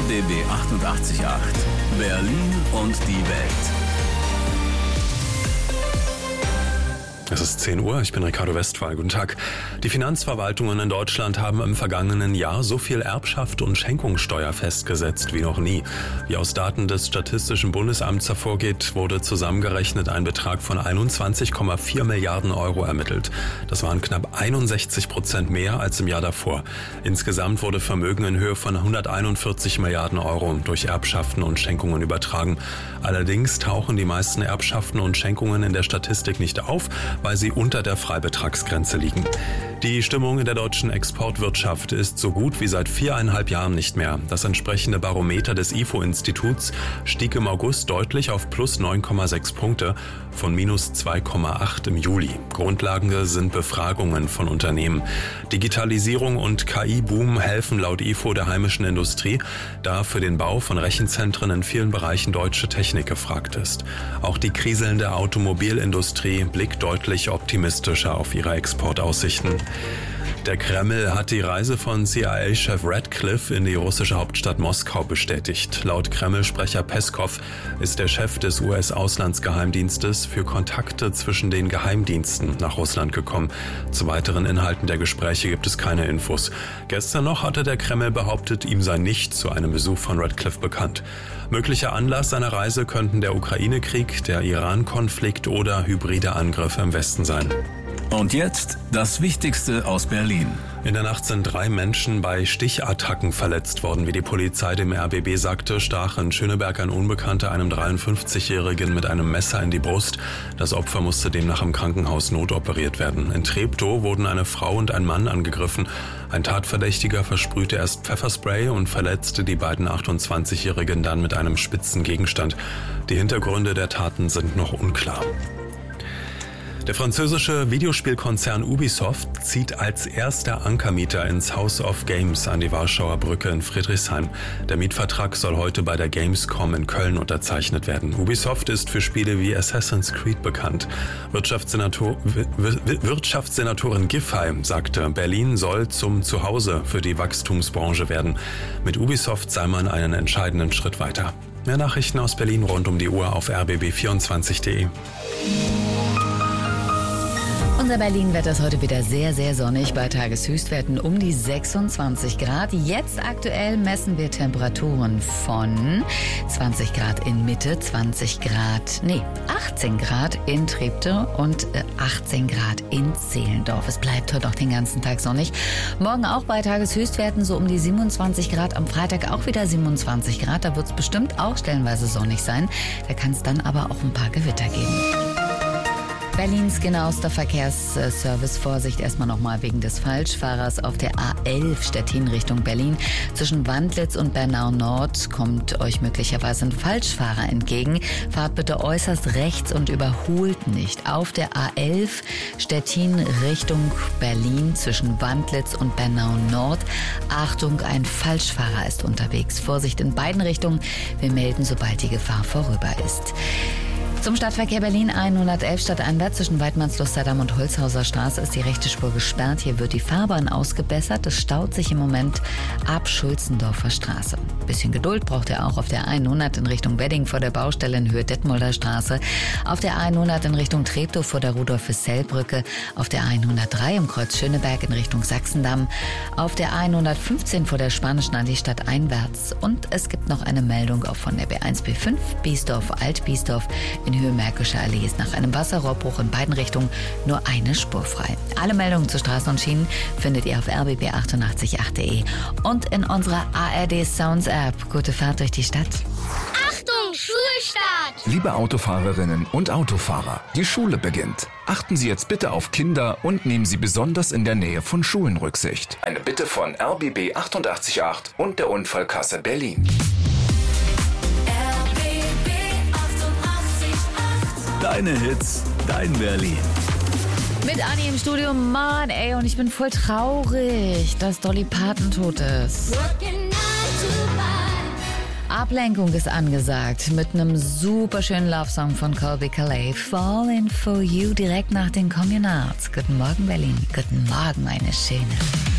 RBB 88.8 Berlin und die Welt. Es ist 10 Uhr, ich bin Ricardo Westphal. Guten Tag. Die Finanzverwaltungen in Deutschland haben im vergangenen Jahr so viel Erbschaft und Schenkungssteuer festgesetzt wie noch nie. Wie aus Daten des Statistischen Bundesamts hervorgeht, wurde zusammengerechnet ein Betrag von 21,4 Milliarden Euro ermittelt. Das waren knapp 61% mehr als im Jahr davor. Insgesamt wurde Vermögen in Höhe von 141 Milliarden Euro durch Erbschaften und Schenkungen übertragen. Allerdings tauchen die meisten Erbschaften und Schenkungen in der Statistik nicht auf, weil sie unter der Freibetragsgrenze liegen. Die Stimmung in der deutschen Exportwirtschaft ist so gut wie seit 4,5 Jahren nicht mehr. Das entsprechende Barometer des IFO-Instituts stieg im August deutlich auf plus 9,6 Punkte von minus 2,8 im Juli. Grundlage sind Befragungen von Unternehmen. Digitalisierung und KI-Boom helfen laut IFO der heimischen Industrie, da für den Bau von Rechenzentren in vielen Bereichen deutsche Technik gefragt ist. Auch die kriselnde Automobilindustrie blickt deutlich optimistischer auf ihre Exportaussichten. Der Kreml hat die Reise von CIA-Chef Radcliffe in die russische Hauptstadt Moskau bestätigt. Laut Kreml-Sprecher Peskov ist der Chef des US-Auslandsgeheimdienstes für Kontakte zwischen den Geheimdiensten nach Russland gekommen. Zu weiteren Inhalten der Gespräche gibt es keine Infos. Gestern noch hatte der Kreml behauptet, ihm sei nichts zu einem Besuch von Radcliffe bekannt. Möglicher Anlass seiner Reise könnten der Ukraine-Krieg, der Iran-Konflikt oder hybride Angriffe im Westen sein. Und jetzt das Wichtigste aus Berlin. In der Nacht sind 3 Menschen bei Stichattacken verletzt worden. Wie die Polizei dem RBB sagte, stach in Schöneberg ein Unbekannter einem 53-Jährigen mit einem Messer in die Brust. Das Opfer musste demnach im Krankenhaus notoperiert werden. In Treptow wurden eine Frau und ein Mann angegriffen. Ein Tatverdächtiger versprühte erst Pfefferspray und verletzte die beiden 28-Jährigen dann mit einem spitzen Gegenstand. Die Hintergründe der Taten sind noch unklar. Der französische Videospielkonzern Ubisoft zieht als erster Ankermieter ins House of Games an die Warschauer Brücke in Friedrichshain. Der Mietvertrag soll heute bei der Gamescom in Köln unterzeichnet werden. Ubisoft ist für Spiele wie Assassin's Creed bekannt. Wirtschaftssenatorin Giffey sagte, Berlin soll zum Zuhause für die Wachstumsbranche werden. Mit Ubisoft sei man einen entscheidenden Schritt weiter. Mehr Nachrichten aus Berlin rund um die Uhr auf rbb24.de. Unser Berlin-Wetter ist heute wieder sehr, sehr sonnig bei Tageshöchstwerten um die 26 Grad. Jetzt aktuell messen wir Temperaturen von 20 Grad in Mitte, 18 Grad in Treptow und 18 Grad in Zehlendorf. Es bleibt heute auch den ganzen Tag sonnig. Morgen auch bei Tageshöchstwerten so um die 27 Grad. Am Freitag auch wieder 27 Grad. Da wird es bestimmt auch stellenweise sonnig sein. Da kann es dann aber auch ein paar Gewitter geben. Berlins genauester Verkehrsservice. Vorsicht erstmal nochmal wegen des Falschfahrers auf der A11 Stettin Richtung Berlin. Zwischen Wandlitz und Bernau Nord kommt euch möglicherweise ein Falschfahrer entgegen. Fahrt bitte äußerst rechts und überholt nicht. Auf der A11 Stettin Richtung Berlin zwischen Wandlitz und Bernau Nord. Achtung, ein Falschfahrer ist unterwegs. Vorsicht in beiden Richtungen. Wir melden, sobald die Gefahr vorüber ist. Zum Stadtverkehr Berlin 111 stadteinwärts zwischen Weidmannslustdamm und Holzhauser Straße ist die rechte Spur gesperrt. Hier wird die Fahrbahn ausgebessert. Es staut sich im Moment ab Schulzendorfer Straße. Bisschen Geduld braucht ihr auch auf der 100 in Richtung Wedding vor der Baustelle in Höhe Detmolder Straße. Auf der 100 in Richtung Treptow vor der Rudolf-Hissell-Brücke. Auf der 103 im Kreuz Schöneberg in Richtung Sachsendamm. Auf der 115 vor der Spanischen Allee stadteinwärts. Und es gibt noch eine Meldung auch von der B1 B5 Biesdorf-Alt-Biesdorf. In Höhe Märkische Allee ist nach einem Wasserrohrbruch in beiden Richtungen nur eine Spur frei. Alle Meldungen zu Straßen und Schienen findet ihr auf rbb888.de und in unserer ARD Sounds App. Gute Fahrt durch die Stadt. Achtung, Schulstart! Liebe Autofahrerinnen und Autofahrer, die Schule beginnt. Achten Sie jetzt bitte auf Kinder und nehmen Sie besonders in der Nähe von Schulen Rücksicht. Eine Bitte von RBB 88.8 und der Unfallkasse Berlin. Deine Hits, dein Berlin. Mit Anni im Studio, Mann, ey, und ich bin voll traurig, dass Dolly Parton tot ist. Ablenkung ist angesagt mit einem super schönen Love-Song von Colby Calais, Falling for You, direkt nach den Communards. Guten Morgen, Berlin. Guten Morgen, meine Schöne.